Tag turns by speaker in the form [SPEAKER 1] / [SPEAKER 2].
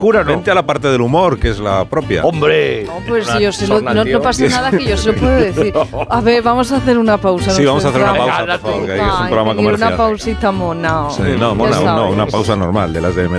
[SPEAKER 1] Cura no.
[SPEAKER 2] Vente a la parte del humor, que es la propia.
[SPEAKER 1] ¡Hombre!
[SPEAKER 3] No, pues no pasa nada que yo se lo puedo decir. A ver, vamos a hacer una pausa.
[SPEAKER 2] Sí, vamos a hacer una
[SPEAKER 1] Venga,
[SPEAKER 2] pausa,
[SPEAKER 1] anda
[SPEAKER 2] por favor,
[SPEAKER 1] tú.
[SPEAKER 2] que es un programa comercial.
[SPEAKER 3] Una pausita mona.
[SPEAKER 2] Sí, no,
[SPEAKER 3] Ya
[SPEAKER 2] mona,
[SPEAKER 3] sabes.
[SPEAKER 2] una pausa normal de las de